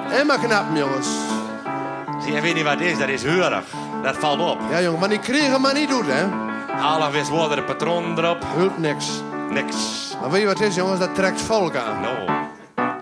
Emma knappen, jongens. Zie, je weet niet wat het is, dat is heurig. Dat valt op. Ja, jongen, maar die kregen maar niet doen, hè. Half is worden de patronen erop. Hulp niks. Niks. Maar weet je wat het is, jongens? Dat trekt volk aan. Nou.